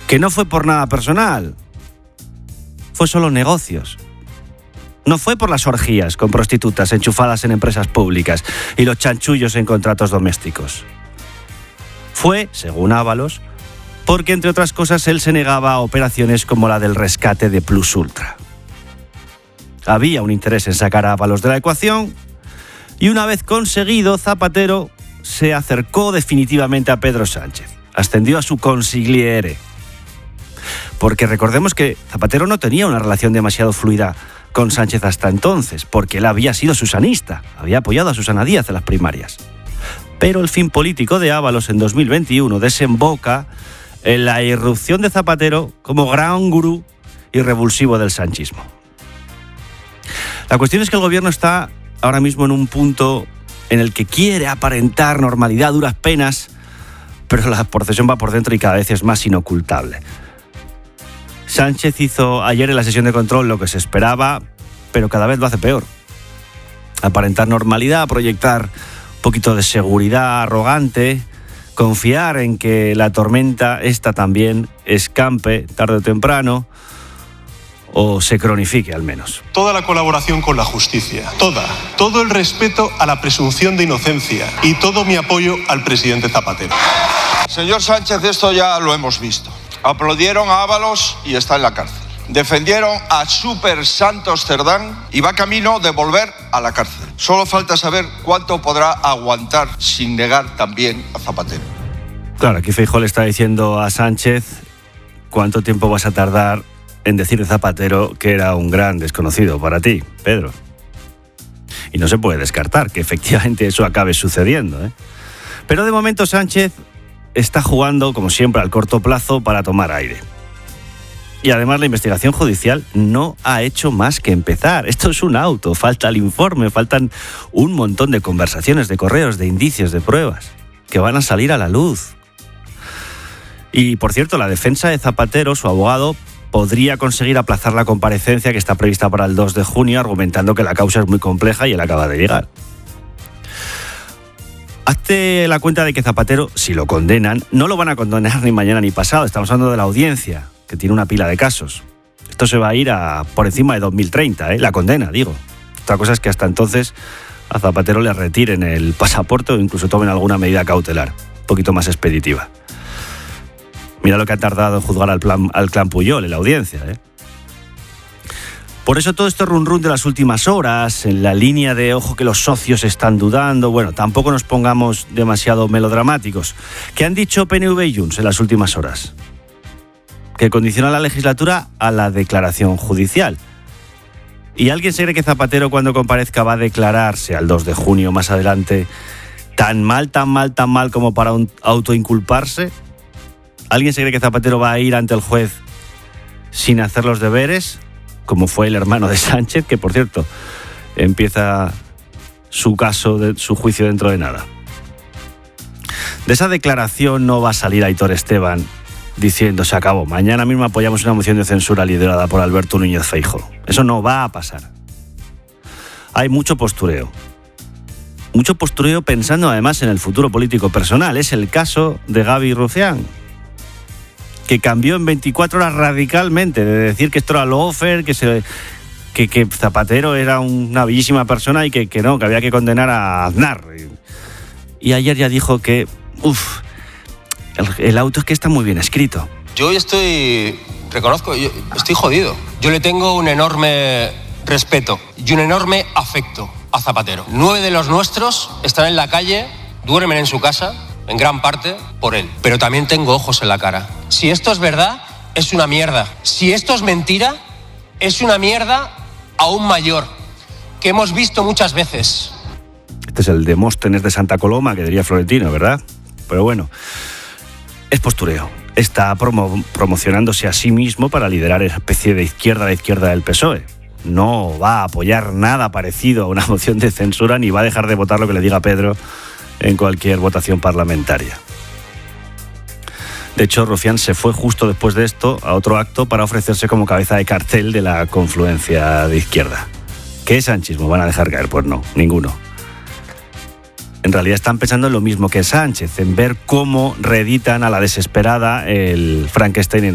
que no fue por nada personal, fue solo negocios. No fue por las orgías con prostitutas enchufadas en empresas públicas y los chanchullos en contratos domésticos. Fue, según Ábalos, porque, entre otras cosas, él se negaba a operaciones como la del rescate de Plus Ultra. Había un interés en sacar a Ábalos de la ecuación y, una vez conseguido, Zapatero se acercó definitivamente a Pedro Sánchez. Ascendió a su consigliere. Porque recordemos que Zapatero no tenía una relación demasiado fluida con Sánchez hasta entonces, porque él había sido susanista, había apoyado a Susana Díaz en las primarias. Pero el fin político de Ábalos en 2021 desemboca en la irrupción de Zapatero como gran gurú y revulsivo del sanchismo. La cuestión es que el gobierno está ahora mismo en un punto en el que quiere aparentar normalidad a duras penas, pero la procesión va por dentro y cada vez es más inocultable. Sánchez hizo ayer en la sesión de control lo que se esperaba, pero cada vez lo hace peor. Aparentar normalidad, proyectar un poquito de seguridad arrogante, confiar en que la tormenta esta también escampe tarde o temprano, o se cronifique al menos. Toda la colaboración con la justicia, todo el respeto a la presunción de inocencia y todo mi apoyo al presidente Zapatero. Señor Sánchez, esto ya lo hemos visto. Aplaudieron a Ábalos y está en la cárcel. Defendieron a Super Santos Cerdán y va camino de volver a la cárcel. Solo falta saber cuánto podrá aguantar sin negar también a Zapatero. Claro, aquí Feijóo le está diciendo a Sánchez cuánto tiempo vas a tardar en decir de Zapatero que era un gran desconocido para ti, Pedro. Y no se puede descartar que efectivamente eso acabe sucediendo, ¿eh? Pero de momento Sánchez está jugando, como siempre, al corto plazo para tomar aire. Y además la investigación judicial no ha hecho más que empezar. Esto es un auto, falta el informe, faltan un montón de conversaciones, de correos, de indicios, de pruebas que van a salir a la luz. Y, por cierto, la defensa de Zapatero, su abogado, podría conseguir aplazar la comparecencia que está prevista para el 2 de junio, argumentando que la causa es muy compleja y él acaba de llegar. Hazte la cuenta de que Zapatero, si lo condenan, no lo van a condenar ni mañana ni pasado. Estamos hablando de la audiencia, que tiene una pila de casos. Esto se va a ir por encima de 2030, la condena, digo. Otra cosa es que hasta entonces a Zapatero le retiren el pasaporte o incluso tomen alguna medida cautelar, un poquito más expeditiva. Mira lo que ha tardado en juzgar al clan Puyol en la audiencia, Por eso todo este run de las últimas horas, en la línea de ojo que los socios están dudando, bueno, tampoco nos pongamos demasiado melodramáticos. ¿Qué han dicho PNV y Junts en las últimas horas? Que condiciona la legislatura a la declaración judicial. ¿Y alguien se cree que Zapatero cuando comparezca va a declararse al 2 de junio más adelante tan mal como para autoinculparse? ¿Alguien se cree que Zapatero va a ir ante el juez sin hacer los deberes? Como fue el hermano de Sánchez, que por cierto empieza su caso, su juicio dentro de nada. De esa declaración no va a salir Aitor Esteban diciendo se acabó, mañana mismo apoyamos una moción de censura liderada por Alberto Núñez Feijóo. Eso no va a pasar. Hay mucho postureo pensando además en el futuro político personal. Es el caso de Gaby Rufián, que cambió en 24 horas radicalmente, de decir que esto era lawfare, que Zapatero era una bellísima persona y que había que condenar a Aznar. Y ayer ya dijo que, el auto es que está muy bien escrito. Yo estoy jodido. Yo le tengo un enorme respeto y un enorme afecto a Zapatero. 9 de los nuestros están en la calle, duermen en su casa, en gran parte por él. Pero también tengo ojos en la cara. Si esto es verdad, es una mierda. Si esto es mentira, es una mierda aún mayor, que hemos visto muchas veces. Este es el Demóstenes de Santa Coloma, que diría Florentino, ¿verdad? Pero bueno, es postureo. Está promocionándose a sí mismo para liderar esa especie de izquierda del PSOE. No va a apoyar nada parecido a una moción de censura, ni va a dejar de votar lo que le diga Pedro en cualquier votación parlamentaria. De hecho, Rufián se fue justo después de esto a otro acto para ofrecerse como cabeza de cartel de la confluencia de izquierda. ¿Qué sanchismo van a dejar caer? Pues no, ninguno. En realidad están pensando en lo mismo que Sánchez, en ver cómo reeditan a la desesperada el Frankenstein